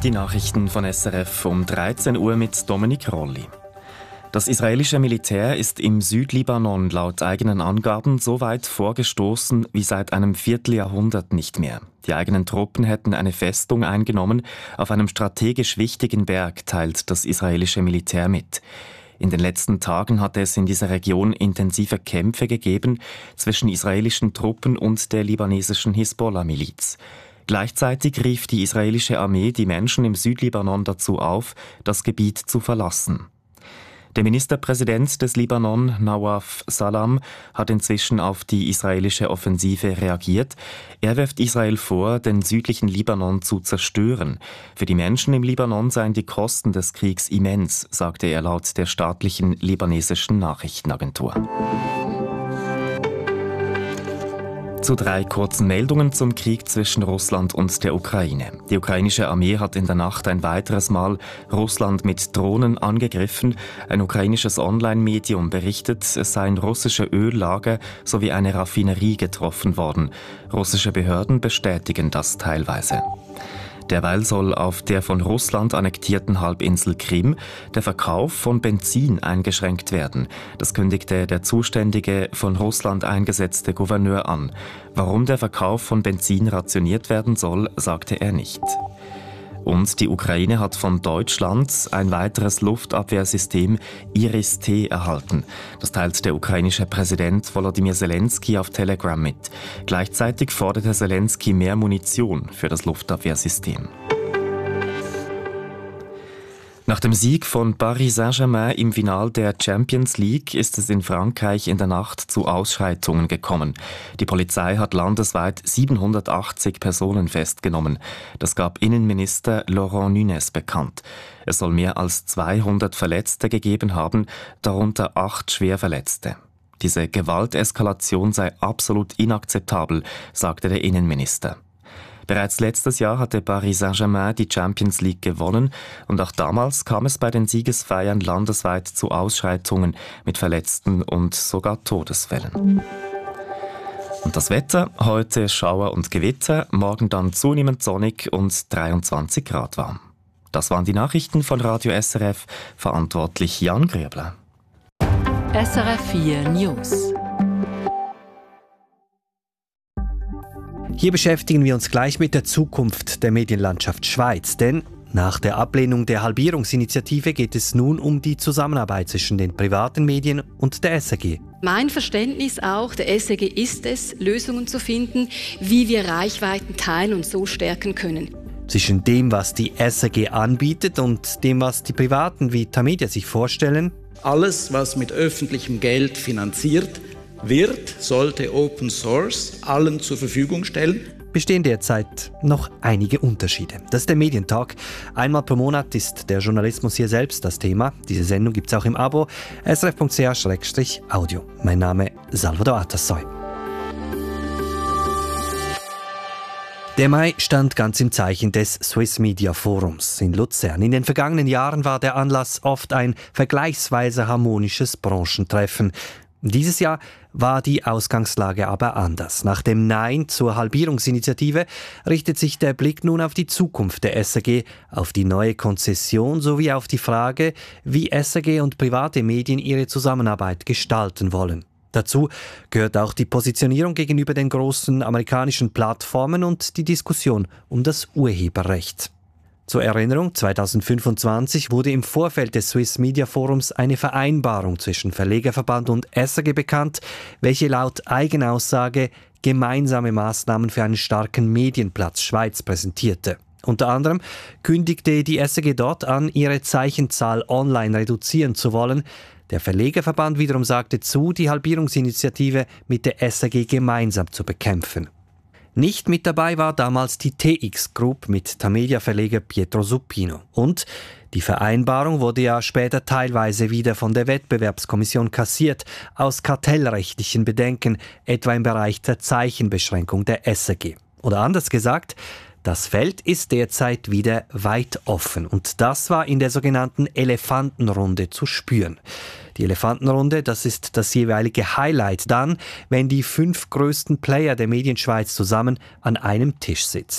Die Nachrichten von SRF um 13 Uhr mit Dominik Rolli. Das israelische Militär ist im Südlibanon laut eigenen Angaben so weit vorgestoßen wie seit einem Vierteljahrhundert nicht mehr. Die eigenen Truppen hätten eine Festung eingenommen auf einem strategisch wichtigen Berg, teilt das israelische Militär mit. In den letzten Tagen hatte es in dieser Region intensive Kämpfe gegeben zwischen israelischen Truppen und der libanesischen Hisbollah-Miliz. Gleichzeitig rief die israelische Armee die Menschen im Südlibanon dazu auf, das Gebiet zu verlassen. Der Ministerpräsident des Libanon, Nawaf Salam, hat inzwischen auf die israelische Offensive reagiert. Er wirft Israel vor, den südlichen Libanon zu zerstören. Für die Menschen im Libanon seien die Kosten des Kriegs immens, sagte er laut der staatlichen libanesischen Nachrichtenagentur. Zu 3 kurzen Meldungen zum Krieg zwischen Russland und der Ukraine. Die ukrainische Armee hat in der Nacht ein weiteres Mal Russland mit Drohnen angegriffen. Ein ukrainisches Online-Medium berichtet, es seien russische Öllager sowie eine Raffinerie getroffen worden. Russische Behörden bestätigen das teilweise. Derweil soll auf der von Russland annektierten Halbinsel Krim der Verkauf von Benzin eingeschränkt werden. Das kündigte der zuständige von Russland eingesetzte Gouverneur an. Warum der Verkauf von Benzin rationiert werden soll, sagte er nicht. Und die Ukraine hat von Deutschland ein weiteres Luftabwehrsystem Iris-T erhalten. Das teilt der ukrainische Präsident Volodymyr Zelensky auf Telegram mit. Gleichzeitig forderte Zelensky mehr Munition für das Luftabwehrsystem. Nach dem Sieg von Paris Saint-Germain im Finale der Champions League ist es in Frankreich in der Nacht zu Ausschreitungen gekommen. Die Polizei hat landesweit 780 Personen festgenommen. Das gab Innenminister Laurent Nunez bekannt. Es soll mehr als 200 Verletzte gegeben haben, darunter 8 Schwerverletzte. Diese Gewalteskalation sei absolut inakzeptabel, sagte der Innenminister. Bereits letztes Jahr hatte Paris Saint-Germain die Champions League gewonnen und auch damals kam es bei den Siegesfeiern landesweit zu Ausschreitungen mit Verletzten und sogar Todesfällen. Und das Wetter, heute Schauer und Gewitter, morgen dann zunehmend sonnig und 23 Grad warm. Das waren die Nachrichten von Radio SRF, verantwortlich Jan Grübler. SRF 4 News. Hier beschäftigen wir uns gleich mit der Zukunft der Medienlandschaft Schweiz, denn nach der Ablehnung der Halbierungsinitiative geht es nun um die Zusammenarbeit zwischen den privaten Medien und der SRG. Mein Verständnis auch, der SRG ist es, Lösungen zu finden, wie wir Reichweiten teilen und so stärken können. Zwischen dem, was die SRG anbietet und dem, was die Privaten wie Tamedia sich vorstellen. Alles, was mit öffentlichem Geld finanziert wird, sollte Open Source allen zur Verfügung stellen. Bestehen derzeit noch einige Unterschiede. Das ist der Medientalk. Einmal pro Monat ist der Journalismus hier selbst das Thema. Diese Sendung gibt es auch im Abo srf.ch/audio. Mein Name Salvador Atassoy. Der Mai stand ganz im Zeichen des Swiss Media Forums in Luzern. In den vergangenen Jahren war der Anlass oft ein vergleichsweise harmonisches Branchentreffen. Dieses Jahr war die Ausgangslage aber anders. Nach dem Nein zur Halbierungsinitiative richtet sich der Blick nun auf die Zukunft der SRG, auf die neue Konzession sowie auf die Frage, wie SRG und private Medien ihre Zusammenarbeit gestalten wollen. Dazu gehört auch die Positionierung gegenüber den großen amerikanischen Plattformen und die Diskussion um das Urheberrecht. Zur Erinnerung, 2025 wurde im Vorfeld des Swiss Media Forums eine Vereinbarung zwischen Verlegerverband und SRG bekannt, welche laut Eigenaussage gemeinsame Maßnahmen für einen starken Medienplatz Schweiz präsentierte. Unter anderem kündigte die SRG dort an, ihre Zeichenzahl online reduzieren zu wollen. Der Verlegerverband wiederum sagte zu, die Halbierungsinitiative mit der SRG gemeinsam zu bekämpfen. Nicht mit dabei war damals die TX Group mit Tamedia-Verleger Pietro Supino. Und die Vereinbarung wurde ja später teilweise wieder von der Wettbewerbskommission kassiert, aus kartellrechtlichen Bedenken, etwa im Bereich der Zeichenbeschränkung der SRG. Oder anders gesagt, das Feld ist derzeit wieder weit offen und das war in der sogenannten Elefantenrunde zu spüren. Die Elefantenrunde, das ist das jeweilige Highlight dann, wenn die 5 größten Player der Medienschweiz zusammen an einem Tisch sitzen.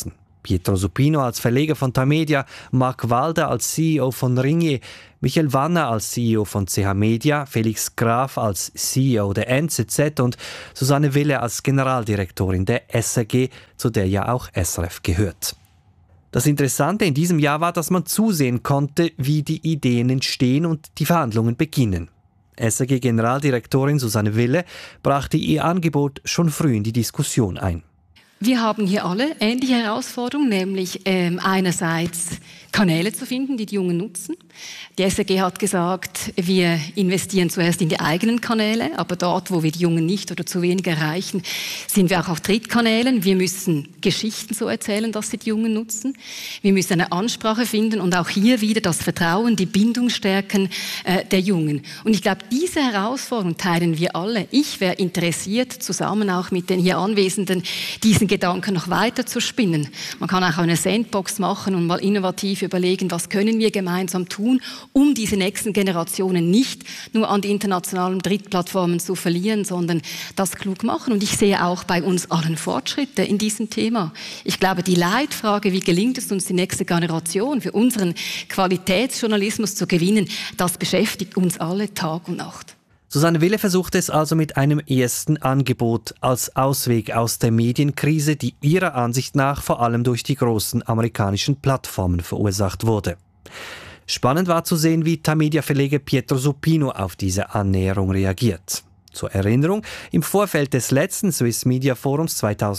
Pietro Supino als Verleger von Tamedia, Marc Walder als CEO von Ringier, Michael Wanner als CEO von CH Media, Felix Graf als CEO der NZZ und Susanne Wille als Generaldirektorin der SRG, zu der ja auch SRF gehört. Das Interessante in diesem Jahr war, dass man zusehen konnte, wie die Ideen entstehen und die Verhandlungen beginnen. SRG-Generaldirektorin Susanne Wille brachte ihr Angebot schon früh in die Diskussion ein. Wir haben hier alle ähnliche Herausforderungen, nämlich einerseits Kanäle zu finden, die die Jungen nutzen. Die SRG hat gesagt, wir investieren zuerst in die eigenen Kanäle, aber dort, wo wir die Jungen nicht oder zu wenig erreichen, sind wir auch auf Drittkanälen. Wir müssen Geschichten so erzählen, dass sie die Jungen nutzen. Wir müssen eine Ansprache finden und auch hier wieder das Vertrauen, die Bindung stärken der Jungen. Und ich glaube, diese Herausforderung teilen wir alle. Ich wäre interessiert, zusammen auch mit den hier Anwesenden, diesen Gedanken noch weiter zu spinnen. Man kann auch eine Sandbox machen und mal innovativ überlegen, was können wir gemeinsam tun, um diese nächsten Generationen nicht nur an die internationalen Drittplattformen zu verlieren, sondern das klug machen. Und ich sehe auch bei uns allen Fortschritte in diesem Thema. Ich glaube, die Leitfrage, wie gelingt es uns, die nächste Generation für unseren Qualitätsjournalismus zu gewinnen, das beschäftigt uns alle Tag und Nacht. Susanne Wille versucht es also mit einem ersten Angebot als Ausweg aus der Medienkrise, die ihrer Ansicht nach vor allem durch die großen amerikanischen Plattformen verursacht wurde. Spannend war zu sehen, wie Tamedia-Verleger Pietro Supino auf diese Annäherung reagiert. Zur Erinnerung, im Vorfeld des letzten Swiss Media Forums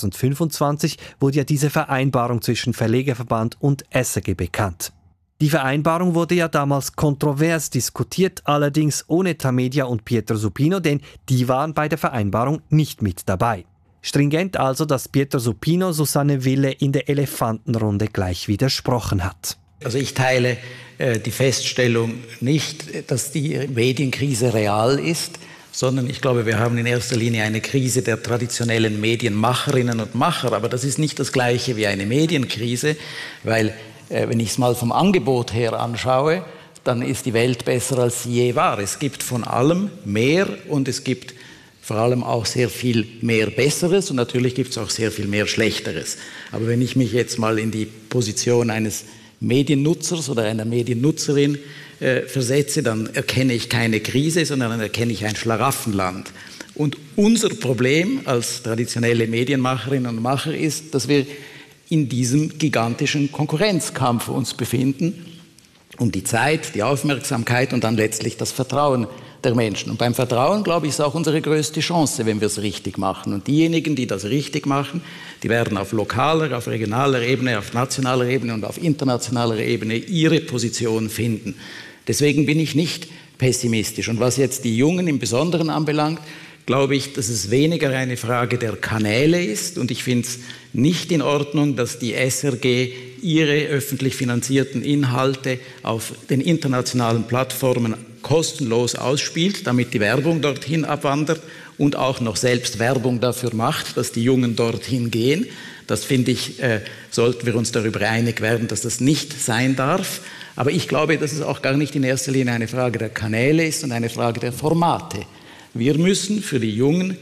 2025 wurde ja diese Vereinbarung zwischen Verlegerverband und SRG bekannt. Die Vereinbarung wurde ja damals kontrovers diskutiert, allerdings ohne Tamedia und Pietro Supino, denn die waren bei der Vereinbarung nicht mit dabei. Stringent also, dass Pietro Supino Susanne Wille in der Elefantenrunde gleich widersprochen hat. Also ich teile die Feststellung nicht, dass die Medienkrise real ist, sondern ich glaube, wir haben in erster Linie eine Krise der traditionellen Medienmacherinnen und Macher. Aber das ist nicht das Gleiche wie eine Medienkrise, weil wenn ich es mal vom Angebot her anschaue, dann ist die Welt besser, als sie je war. Es gibt von allem mehr und es gibt vor allem auch sehr viel mehr Besseres und natürlich gibt es auch sehr viel mehr Schlechteres. Aber wenn ich mich jetzt mal in die Position eines Mediennutzers oder einer Mediennutzerin versetze, dann erkenne ich keine Krise, sondern dann erkenne ich ein Schlaraffenland. Und unser Problem als traditionelle Medienmacherinnen und Macher ist, dass wir in diesem gigantischen Konkurrenzkampf uns befinden, um die Zeit, die Aufmerksamkeit und dann letztlich das Vertrauen der Menschen. Und beim Vertrauen, glaube ich, ist auch unsere größte Chance, wenn wir es richtig machen. Und diejenigen, die das richtig machen, die werden auf lokaler, auf regionaler Ebene, auf nationaler Ebene und auf internationaler Ebene ihre Position finden. Deswegen bin ich nicht pessimistisch. Und was jetzt die Jungen im Besonderen anbelangt, glaube ich, dass es weniger eine Frage der Kanäle ist. Und ich finde es nicht in Ordnung, dass die SRG ihre öffentlich finanzierten Inhalte auf den internationalen Plattformen kostenlos ausspielt, damit die Werbung dorthin abwandert und auch noch selbst Werbung dafür macht, dass die Jungen dorthin gehen. Das finde ich, sollten wir uns darüber einig werden, dass das nicht sein darf. Aber ich glaube, dass es auch gar nicht in erster Linie eine Frage der Kanäle ist und eine Frage der Formate. Wir müssen für die Jungen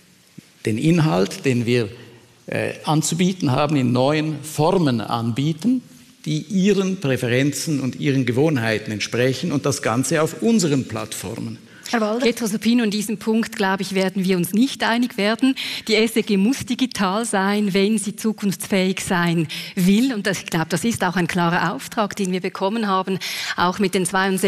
den Inhalt, den wir anzubieten haben, in neuen Formen anbieten, die ihren Präferenzen und ihren Gewohnheiten entsprechen und das Ganze auf unseren Plattformen. Herr Walder. Pietro Supino, in diesem Punkt, glaube ich, werden wir uns nicht einig werden. Die SRG muss digital sein, wenn sie zukunftsfähig sein will. Und ich glaube, das ist auch ein klarer Auftrag, den wir bekommen haben, auch mit den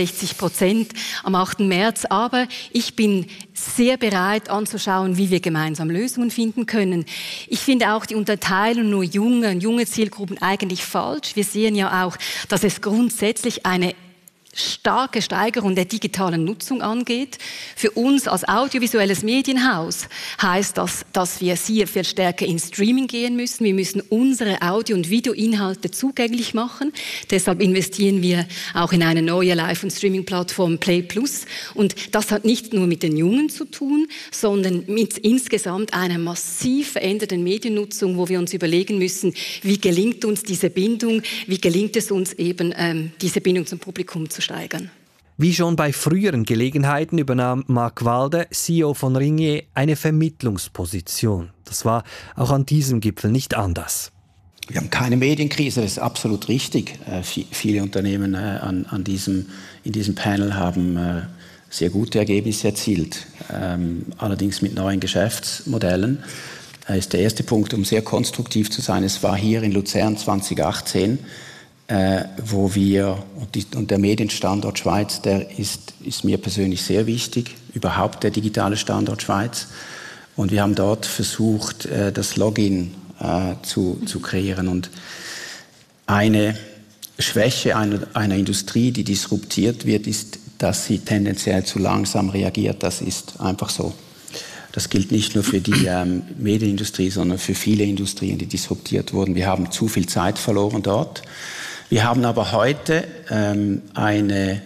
62% am 8. März. Aber ich bin sehr bereit anzuschauen, wie wir gemeinsam Lösungen finden können. Ich finde auch die Unterteilung nur junge Zielgruppen eigentlich falsch. Wir sehen ja auch, dass es grundsätzlich eine starke Steigerung der digitalen Nutzung angeht. Für uns als audiovisuelles Medienhaus heißt das, dass wir sehr viel stärker in Streaming gehen müssen. Wir müssen unsere Audio- und Videoinhalte zugänglich machen. Deshalb investieren wir auch in eine neue Live- und Streaming-Plattform Play Plus. Und das hat nicht nur mit den Jungen zu tun, sondern mit insgesamt einer massiv veränderten Mediennutzung, wo wir uns überlegen müssen, wie gelingt uns diese Bindung, wie gelingt es uns eben, diese Bindung zum Publikum zu steigern. Wie schon bei früheren Gelegenheiten übernahm Marc Walder, CEO von Ringier, eine Vermittlungsposition. Das war auch an diesem Gipfel nicht anders. Wir haben keine Medienkrise, das ist absolut richtig. Viele Unternehmen in diesem Panel haben sehr gute Ergebnisse erzielt, allerdings mit neuen Geschäftsmodellen. Das ist der erste Punkt, um sehr konstruktiv zu sein. Es war hier in Luzern 2018, wo wir, und der Medienstandort Schweiz, der ist mir persönlich sehr wichtig, überhaupt der digitale Standort Schweiz. Und wir haben dort versucht, das Login zu kreieren. Und eine Schwäche einer Industrie, die disruptiert wird, ist, dass sie tendenziell zu langsam reagiert. Das ist einfach so. Das gilt nicht nur für die Medienindustrie, sondern für viele Industrien, die disruptiert wurden. Wir haben zu viel Zeit verloren dort. Wir haben aber heute eine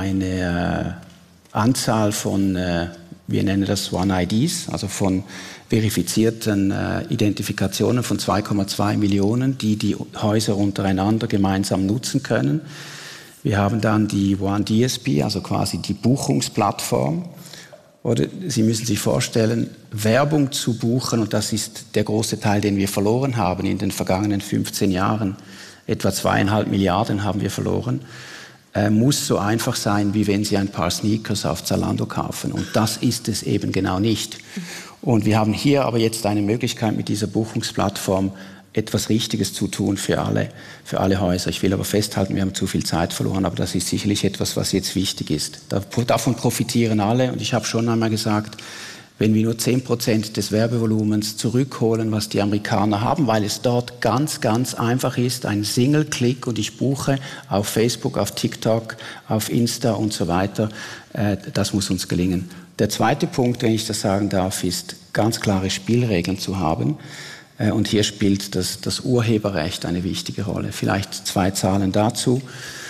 Anzahl von, wir nennen das One-IDs, also von verifizierten Identifikationen von 2,2 Millionen, die Häuser untereinander gemeinsam nutzen können. Wir haben dann die One-DSP, also quasi die Buchungsplattform. Oder Sie müssen sich vorstellen, Werbung zu buchen, und das ist der große Teil, den wir verloren haben in den vergangenen 15 Jahren, etwa 2,5 Milliarden haben wir verloren, muss so einfach sein, wie wenn Sie ein paar Sneakers auf Zalando kaufen. Und das ist es eben genau nicht. Und wir haben hier aber jetzt eine Möglichkeit, mit dieser Buchungsplattform etwas Richtiges zu tun für alle Häuser. Ich will aber festhalten, wir haben zu viel Zeit verloren, aber das ist sicherlich etwas, was jetzt wichtig ist. Davon profitieren alle, und ich habe schon einmal gesagt, wenn wir nur 10% des Werbevolumens zurückholen, was die Amerikaner haben, weil es dort ganz, ganz einfach ist, ein Single-Click, und ich buche auf Facebook, auf TikTok, auf Insta und so weiter, das muss uns gelingen. Der zweite Punkt, wenn ich das sagen darf, ist, ganz klare Spielregeln zu haben. Und hier spielt das Urheberrecht eine wichtige Rolle. Vielleicht 2 Zahlen dazu.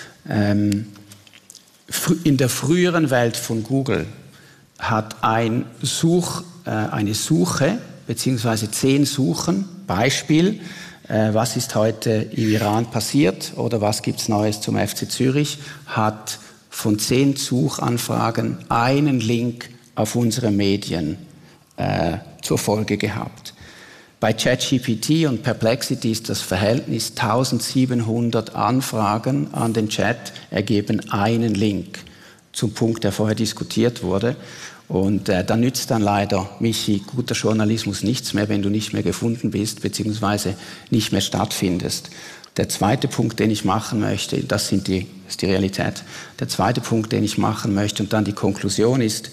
In der früheren Welt von Google hat eine Suche bzw. 10 Suchen, Beispiel, was ist heute im Iran passiert oder was gibt es Neues zum FC Zürich, hat von 10 Suchanfragen einen Link auf unsere Medien zur Folge gehabt. Bei ChatGPT und Perplexity ist das Verhältnis 1700 Anfragen an den Chat ergeben einen Link zum Punkt, der vorher diskutiert wurde. Und da nützt dann leider, Michi, guter Journalismus nichts mehr, wenn du nicht mehr gefunden bist, beziehungsweise nicht mehr stattfindest. Der zweite Punkt, den ich machen möchte, das ist die Realität. Der zweite Punkt, den ich machen möchte, und dann die Konklusion ist,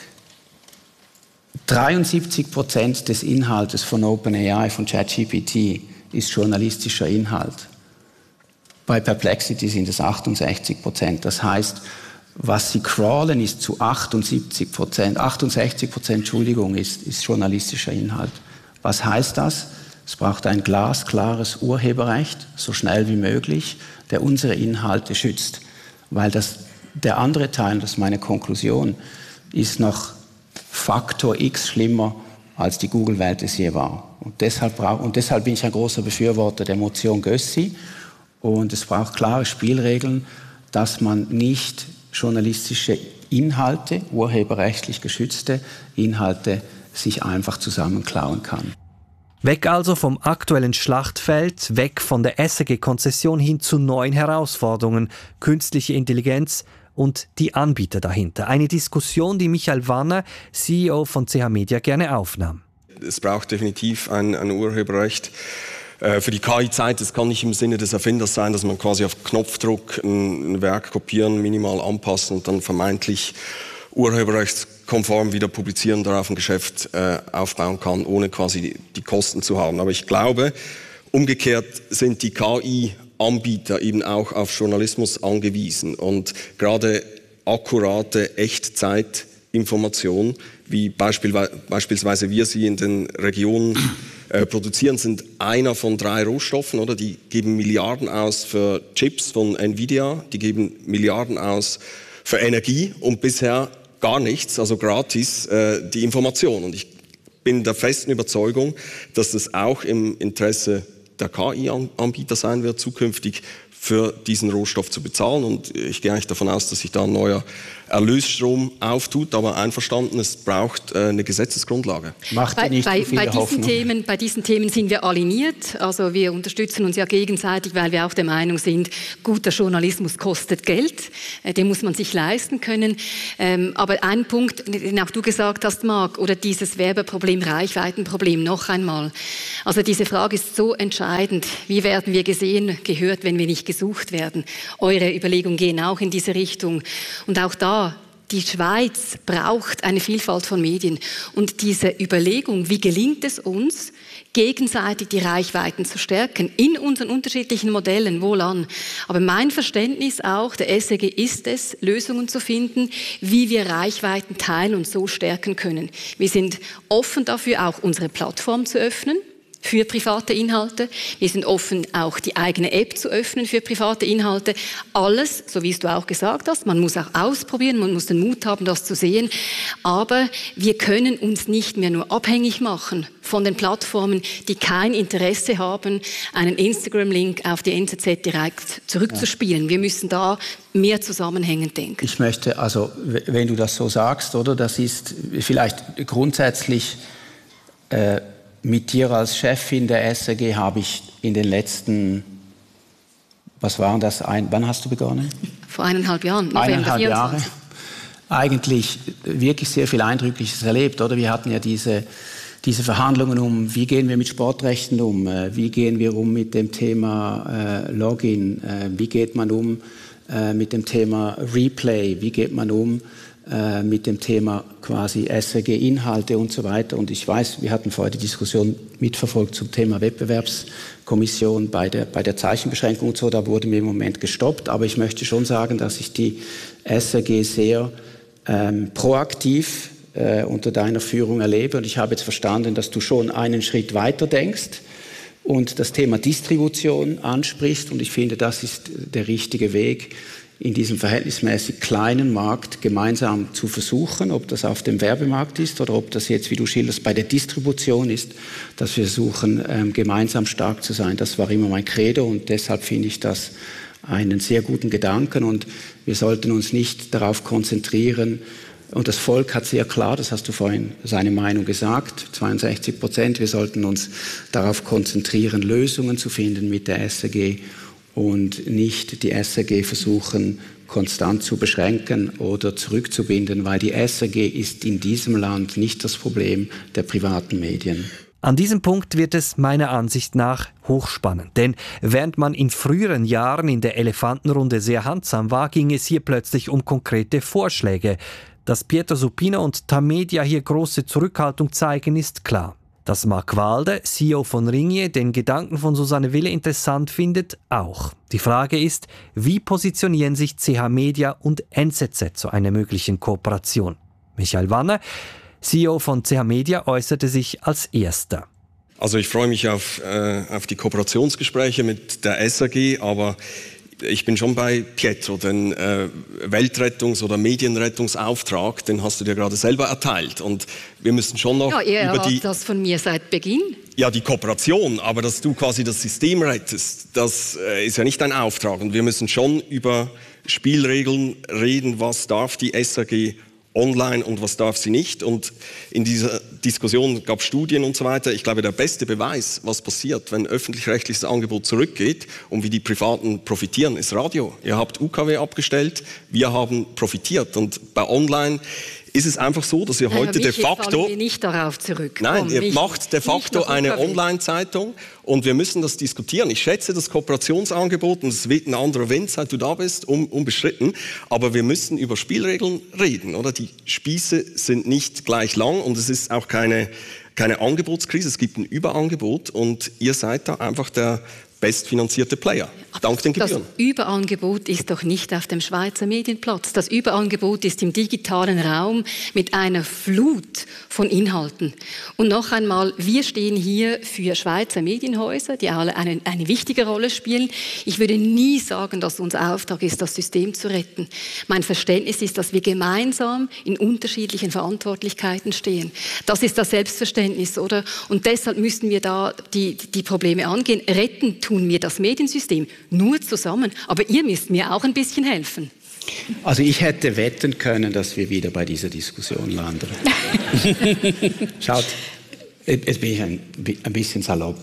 73% des Inhaltes von OpenAI, von ChatGPT, ist journalistischer Inhalt. Bei Perplexity sind es 68%. Das heißt, was sie crawlen, ist zu 68%, ist journalistischer Inhalt. Was heißt das? Es braucht ein glasklares Urheberrecht, so schnell wie möglich, der unsere Inhalte schützt. Weil der andere Teil, das ist meine Konklusion, ist noch Faktor X schlimmer, als die Google-Welt es je war. Und deshalb bin ich ein großer Befürworter der Motion Gössi. Und es braucht klare Spielregeln, dass man nicht journalistische Inhalte, urheberrechtlich geschützte Inhalte, sich einfach zusammenklauen kann. Weg also vom aktuellen Schlachtfeld, weg von der SRG-Konzession hin zu neuen Herausforderungen, künstliche Intelligenz und die Anbieter dahinter. Eine Diskussion, die Michael Wanner, CEO von CH Media, gerne aufnahm. Es braucht definitiv ein Urheberrecht. Für die KI-Zeit, das kann nicht im Sinne des Erfinders sein, dass man quasi auf Knopfdruck ein Werk kopieren, minimal anpassen und dann vermeintlich urheberrechtskonform wieder publizieren, darauf ein Geschäft aufbauen kann, ohne quasi die Kosten zu haben. Aber ich glaube, umgekehrt sind die KI-Anbieter eben auch auf Journalismus angewiesen und gerade akkurate Echtzeitinformation, wie beispielsweise wir sie in den Regionen produzieren, sind einer von 3 Rohstoffen, oder? Die geben Milliarden aus für Chips von Nvidia, die geben Milliarden aus für Energie und bisher gar nichts, also gratis, die Information. Und ich bin der festen Überzeugung, dass das auch im Interesse der KI-Anbieter sein wird, zukünftig für diesen Rohstoff zu bezahlen. Und ich gehe eigentlich davon aus, dass sich da ein neuer Erlösstrom auftut. Aber einverstanden, es braucht eine Gesetzesgrundlage. Bei diesen Themen sind wir aligniert. Also wir unterstützen uns ja gegenseitig, weil wir auch der Meinung sind, guter Journalismus kostet Geld. Den muss man sich leisten können. Aber ein Punkt, den auch du gesagt hast, Marc, oder dieses Werbeproblem, Reichweitenproblem, noch einmal. Also diese Frage ist so entscheidend. Wie werden wir gesehen, gehört, wenn wir nicht gesucht werden? Eure Überlegungen gehen auch in diese Richtung. Und auch da, die Schweiz braucht eine Vielfalt von Medien. Und diese Überlegung, wie gelingt es uns, gegenseitig die Reichweiten zu stärken, in unseren unterschiedlichen Modellen, wohlan. Aber mein Verständnis auch, der SRG ist es, Lösungen zu finden, wie wir Reichweiten teilen und so stärken können. Wir sind offen dafür, auch unsere Plattform zu öffnen für private Inhalte. Wir sind offen, auch die eigene App zu öffnen für private Inhalte. Alles, so wie es du auch gesagt hast, man muss auch ausprobieren, man muss den Mut haben, das zu sehen. Aber wir können uns nicht mehr nur abhängig machen von den Plattformen, die kein Interesse haben, einen Instagram-Link auf die NZZ direkt zurückzuspielen. Wir müssen da mehr zusammenhängend denken. Ich möchte, also wenn du das so sagst, oder, das ist vielleicht grundsätzlich mit dir als Chefin der SRG habe ich in den letzten, was waren das, wann hast du begonnen? Vor 1,5 Jahren. 1,5 Jahre. Eigentlich wirklich sehr viel Eindrückliches erlebt, oder? Wir hatten ja diese Verhandlungen um, wie gehen wir mit Sportrechten um, wie gehen wir um mit dem Thema Login, wie geht man um mit dem Thema Replay, wie geht man um mit dem Thema quasi SRG-Inhalte und so weiter. Und ich weiß, wir hatten vorher die Diskussion mitverfolgt zum Thema Wettbewerbskommission bei der Zeichenbeschränkung und so, da wurde mir im Moment gestoppt. Aber ich möchte schon sagen, dass ich die SRG sehr proaktiv unter deiner Führung erlebe. Und ich habe jetzt verstanden, dass du schon einen Schritt weiter denkst und das Thema Distribution ansprichst. Und ich finde, das ist der richtige Weg, in diesem verhältnismäßig kleinen Markt gemeinsam zu versuchen, ob das auf dem Werbemarkt ist oder ob das jetzt, wie du schilderst, bei der Distribution ist, dass wir versuchen, gemeinsam stark zu sein. Das war immer mein Credo und deshalb finde ich das einen sehr guten Gedanken und wir sollten uns nicht darauf konzentrieren, und das Volk hat sehr klar, das hast du vorhin seine Meinung gesagt, 62%, wir sollten uns darauf konzentrieren, Lösungen zu finden mit der SRG und nicht die SRG versuchen, konstant zu beschränken oder zurückzubinden, weil die SRG ist in diesem Land nicht das Problem der privaten Medien. An diesem Punkt wird es meiner Ansicht nach hochspannend. Denn während man in früheren Jahren in der Elefantenrunde sehr handsam war, ging es hier plötzlich um konkrete Vorschläge. Dass Pietro Supino und Tamedia hier große Zurückhaltung zeigen, ist klar. Dass Marc Walde, CEO von Ringier, den Gedanken von Susanne Wille interessant findet, auch. Die Frage ist, wie positionieren sich CH Media und NZZ zu einer möglichen Kooperation? Michael Wanner, CEO von CH Media, äußerte sich als Erster. Also ich freue mich auf die Kooperationsgespräche mit der SRG, aber ich bin schon bei Pietro, den Weltrettungs- oder Medienrettungsauftrag, den hast du dir gerade selber erteilt. Und wir müssen schon noch ihr erwartet das von mir seit Beginn. Ja, die Kooperation, aber dass du quasi das System rettest, das ist ja nicht dein Auftrag. Und wir müssen schon über Spielregeln reden, was darf die SRG online und was darf sie nicht. Und in dieser Diskussion gab es Studien und so weiter. Ich glaube, der beste Beweis, was passiert, wenn öffentlich-rechtliches Angebot zurückgeht und wie die Privaten profitieren, ist Radio. Ihr habt UKW abgestellt, wir haben profitiert. Und bei Online ist es einfach so, dass ihr heute de facto... Wir nicht darauf zurück. Nein, ihr macht de facto eine Online-Zeitung und wir müssen das diskutieren. Ich schätze das Kooperationsangebot und es weht ein anderer Wind, seit du da bist, unbestritten. Aber wir müssen über Spielregeln reden, oder? Die Spieße sind nicht gleich lang und es ist auch keine Angebotskrise. Es gibt ein Überangebot und ihr seid da einfach der bestfinanzierte Player. dank den Gebühren. Das Überangebot ist doch nicht auf dem Schweizer Medienplatz. Das Überangebot ist im digitalen Raum mit einer Flut von Inhalten. Und noch einmal, wir stehen hier für Schweizer Medienhäuser, die alle eine wichtige Rolle spielen. Ich würde nie sagen, dass unser Auftrag ist, das System zu retten. Mein Verständnis ist, dass wir gemeinsam in unterschiedlichen Verantwortlichkeiten stehen. Das ist das Selbstverständnis, oder? Und deshalb müssen wir da die Probleme angehen. Retten tun wir das Mediensystem nur zusammen. Aber ihr müsst mir auch ein bisschen helfen. Also ich hätte wetten können, dass wir wieder bei dieser Diskussion landen. Schaut, jetzt bin ich ein bisschen salopp.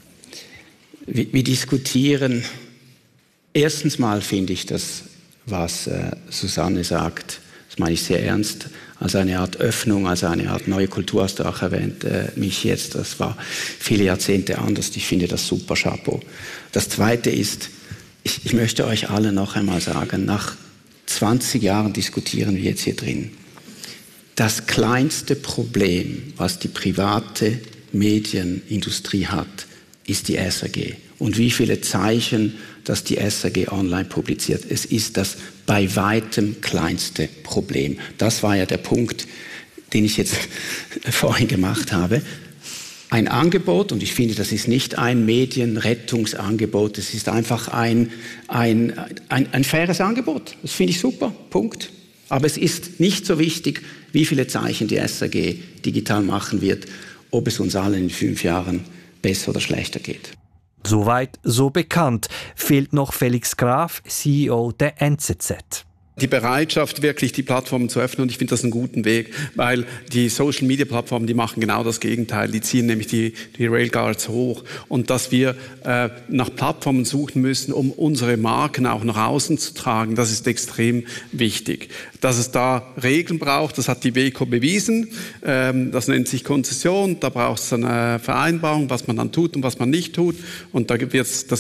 Wir diskutieren, erstens mal finde ich das, was Susanne sagt, das meine ich sehr ernst, als eine Art Öffnung, als eine Art neue Kultur, hast du auch erwähnt, mich jetzt, das war viele Jahrzehnte anders, ich finde das super, Chapeau. Das Zweite ist, ich möchte euch alle noch einmal sagen, nach 20 Jahren diskutieren wir jetzt hier drin. Das kleinste Problem, was die private Medienindustrie hat, ist die SRG. Und wie viele Zeichen, dass die SRG online publiziert. Es ist das bei weitem kleinste Problem. Das war ja der Punkt, den ich jetzt vorhin gemacht habe. Ein Angebot, und ich finde, das ist nicht ein Medienrettungsangebot, es ist einfach ein faires Angebot. Das finde ich super, Punkt. Aber es ist nicht so wichtig, wie viele Zeichen die SRG digital machen wird, ob es uns allen in 5 Jahren besser oder schlechter geht. Soweit, so bekannt. Fehlt noch Felix Graf, CEO der NZZ. Die Bereitschaft, wirklich die Plattformen zu öffnen, und ich finde das einen guten Weg, weil die Social-Media-Plattformen, die machen genau das Gegenteil, die ziehen nämlich die Railguards hoch, und dass wir nach Plattformen suchen müssen, um unsere Marken auch nach außen zu tragen, das ist extrem wichtig. Dass es da Regeln braucht, das hat die WEKO bewiesen, das nennt sich Konzession, da braucht es eine Vereinbarung, was man dann tut und was man nicht tut, und da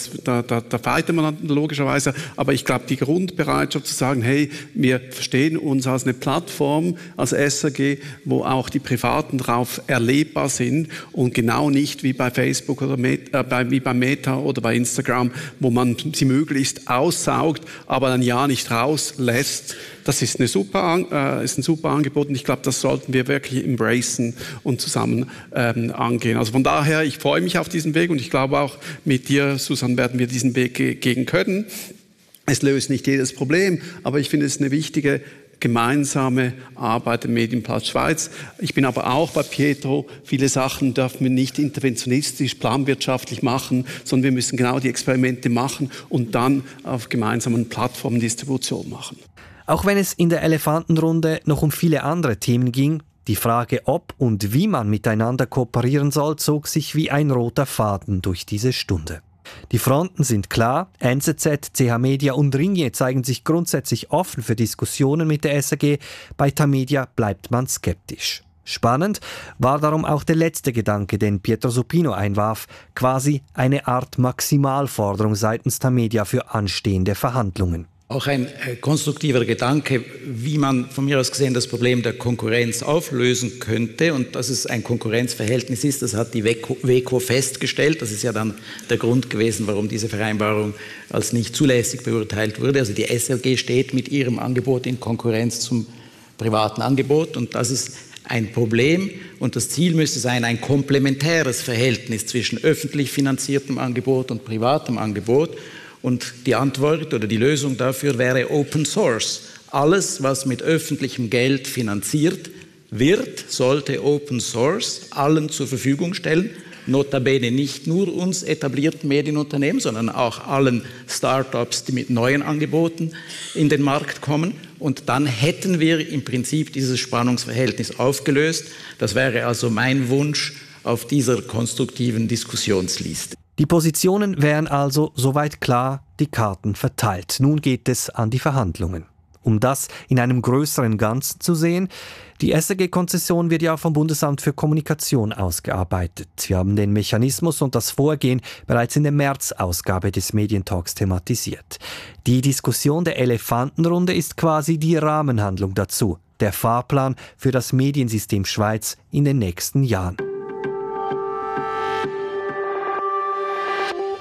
fightet man dann logischerweise, aber ich glaube, die Grundbereitschaft zu sagen, hey, wir verstehen uns als eine Plattform, als SRG, wo auch die Privaten drauf erlebbar sind und genau nicht wie bei Facebook oder wie bei Meta oder bei Instagram, wo man sie möglichst aussaugt, aber dann ja nicht rauslässt. Das ist ein super Angebot, und ich glaube, das sollten wir wirklich embracen und zusammen angehen. Also von daher, ich freue mich auf diesen Weg, und ich glaube auch mit dir, Susanne, werden wir diesen Weg gehen können. Es löst nicht jedes Problem, aber ich finde es eine wichtige gemeinsame Arbeit im Medienplatz Schweiz. Ich bin aber auch bei Pietro, viele Sachen dürfen wir nicht interventionistisch, planwirtschaftlich machen, sondern wir müssen genau die Experimente machen und dann auf gemeinsamen Plattformen Distribution machen. Auch wenn es in der Elefantenrunde noch um viele andere Themen ging, die Frage, ob und wie man miteinander kooperieren soll, zog sich wie ein roter Faden durch diese Stunde. Die Fronten sind klar, NZZ, CH Media und Ringier zeigen sich grundsätzlich offen für Diskussionen mit der SRG, bei Tamedia bleibt man skeptisch. Spannend war darum auch der letzte Gedanke, den Pietro Supino einwarf, quasi eine Art Maximalforderung seitens Tamedia für anstehende Verhandlungen. Auch ein konstruktiver Gedanke, wie man von mir aus gesehen das Problem der Konkurrenz auflösen könnte, und dass es ein Konkurrenzverhältnis ist, das hat die WEKO festgestellt. Das ist ja dann der Grund gewesen, warum diese Vereinbarung als nicht zulässig beurteilt wurde. Also die SRG steht mit ihrem Angebot in Konkurrenz zum privaten Angebot, und das ist ein Problem, und das Ziel müsste sein, ein komplementäres Verhältnis zwischen öffentlich finanziertem Angebot und privatem Angebot. Und die Antwort oder die Lösung dafür wäre Open Source. Alles, was mit öffentlichem Geld finanziert wird, sollte Open Source allen zur Verfügung stellen. Notabene nicht nur uns etablierten Medienunternehmen, sondern auch allen Start-ups, die mit neuen Angeboten in den Markt kommen. Und dann hätten wir im Prinzip dieses Spannungsverhältnis aufgelöst. Das wäre also mein Wunsch auf dieser konstruktiven Diskussionsliste. Die Positionen wären also soweit klar, die Karten verteilt. Nun geht es an die Verhandlungen. Um das in einem größeren Ganzen zu sehen, die SRG-Konzession wird ja vom Bundesamt für Kommunikation ausgearbeitet. Wir haben den Mechanismus und das Vorgehen bereits in der März-Ausgabe des Medientalks thematisiert. Die Diskussion der Elefantenrunde ist quasi die Rahmenhandlung dazu, der Fahrplan für das Mediensystem Schweiz in den nächsten Jahren.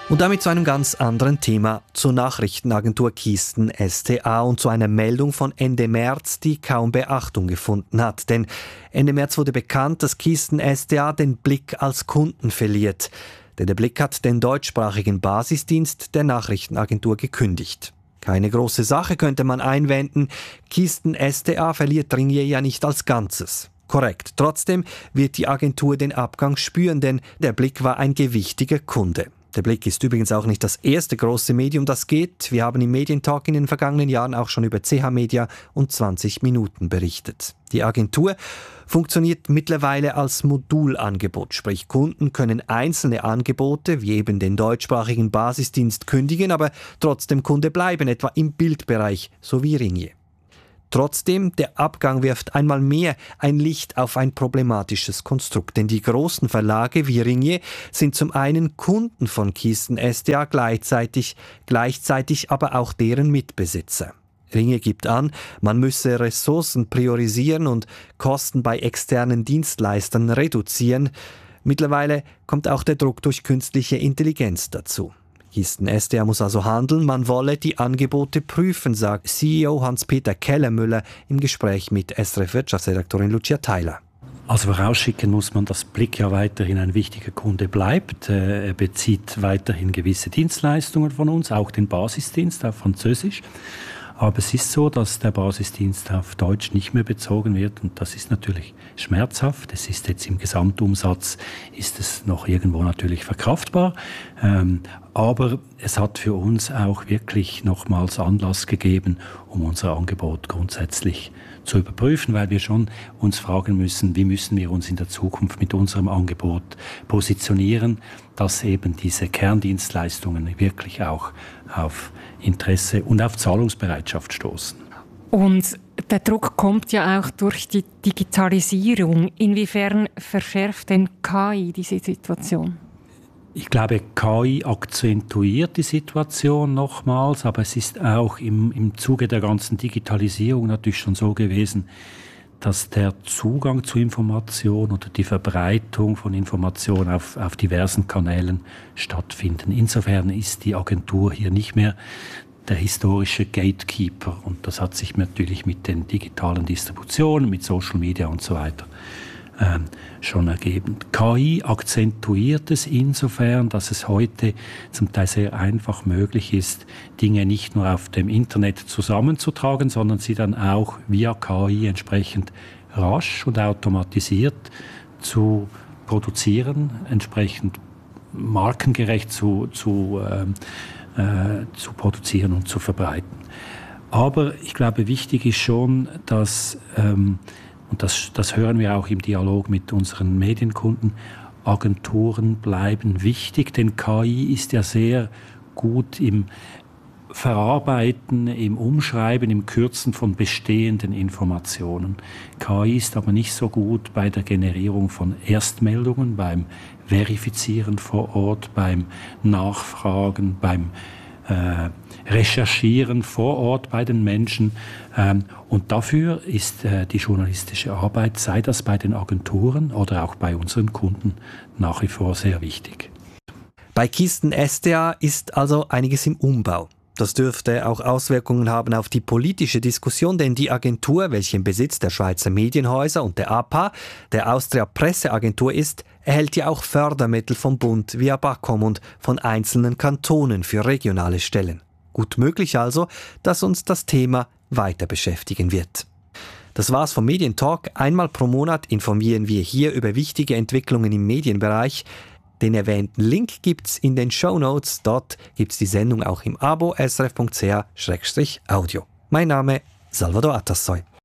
Und damit zu einem ganz anderen Thema, zur Nachrichtenagentur Keystone SDA und zu einer Meldung von Ende März, die kaum Beachtung gefunden hat. Denn Ende März wurde bekannt, dass Keystone SDA den Blick als Kunden verliert. Denn der Blick hat den deutschsprachigen Basisdienst der Nachrichtenagentur gekündigt. Keine große Sache, könnte man einwenden. Keystone SDA verliert Ringier ja nicht als Ganzes. Korrekt. Trotzdem wird die Agentur den Abgang spüren, denn der Blick war ein gewichtiger Kunde. Der Blick ist übrigens auch nicht das erste große Medium, das geht. Wir haben im Medientalk in den vergangenen Jahren auch schon über CH Media und 20 Minuten berichtet. Die Agentur funktioniert mittlerweile als Modulangebot, sprich Kunden können einzelne Angebote, wie eben den deutschsprachigen Basisdienst, kündigen, aber trotzdem Kunde bleiben, etwa im Bildbereich, so wie Ringier. Trotzdem, der Abgang wirft einmal mehr ein Licht auf ein problematisches Konstrukt. Denn die großen Verlage wie Ringier sind zum einen Kunden von Keystone SDA, gleichzeitig aber auch deren Mitbesitzer. Ringier gibt an, man müsse Ressourcen priorisieren und Kosten bei externen Dienstleistern reduzieren. Mittlerweile kommt auch der Druck durch künstliche Intelligenz dazu. Keystone SDA muss also handeln, man wolle die Angebote prüfen, sagt CEO Hans-Peter Kellermüller im Gespräch mit SRF-Wirtschaftsredaktorin Lucia Theiler. Also vorausschicken muss man, dass Blick ja weiterhin ein wichtiger Kunde bleibt. Er bezieht weiterhin gewisse Dienstleistungen von uns, auch den Basisdienst auf Französisch. Aber es ist so, dass der Basisdienst auf Deutsch nicht mehr bezogen wird und das ist natürlich schmerzhaft. Es ist jetzt im Gesamtumsatz, ist es noch irgendwo natürlich verkraftbar. Aber es hat für uns auch wirklich nochmals Anlass gegeben, um unser Angebot grundsätzlich zu überprüfen, weil wir schon uns fragen müssen, wie müssen wir uns in der Zukunft mit unserem Angebot positionieren, dass eben diese Kerndienstleistungen wirklich auch auf Interesse und auf Zahlungsbereitschaft stoßen. Und der Druck kommt ja auch durch die Digitalisierung. Inwiefern verschärft denn KI diese Situation? Ich glaube, KI akzentuiert die Situation nochmals, aber es ist auch im Zuge der ganzen Digitalisierung natürlich schon so gewesen, dass der Zugang zu Information oder die Verbreitung von Information auf diversen Kanälen stattfinden. Insofern ist die Agentur hier nicht mehr der historische Gatekeeper und das hat sich natürlich mit den digitalen Distributionen, mit Social Media und so weiter schon ergeben. KI akzentuiert es insofern, dass es heute zum Teil sehr einfach möglich ist, Dinge nicht nur auf dem Internet zusammenzutragen, sondern sie dann auch via KI entsprechend rasch und automatisiert zu produzieren, entsprechend markengerecht zu produzieren und zu verbreiten. Aber ich glaube, wichtig ist schon, dass und das hören wir auch im Dialog mit unseren Medienkunden, Agenturen bleiben wichtig, denn KI ist ja sehr gut im Verarbeiten, im Umschreiben, im Kürzen von bestehenden Informationen. KI ist aber nicht so gut bei der Generierung von Erstmeldungen, beim Verifizieren vor Ort, beim Nachfragen, beim Recherchieren vor Ort bei den Menschen. Und dafür ist die journalistische Arbeit, sei das bei den Agenturen oder auch bei unseren Kunden, nach wie vor sehr wichtig. Bei Keystone SDA ist also einiges im Umbau. Das dürfte auch Auswirkungen haben auf die politische Diskussion, denn die Agentur, welche im Besitz der Schweizer Medienhäuser und der APA, der Austria Presseagentur ist, erhält ja auch Fördermittel vom Bund via BAKOM und von einzelnen Kantonen für regionale Stellen. Gut möglich also, dass uns das Thema weiter beschäftigen wird. Das war's vom Medientalk. Einmal pro Monat informieren wir hier über wichtige Entwicklungen im Medienbereich. Den erwähnten Link gibt's in den Shownotes. Dort gibt's die Sendung auch im Abo srf.ch/audio. Mein Name Salvador Atassoy.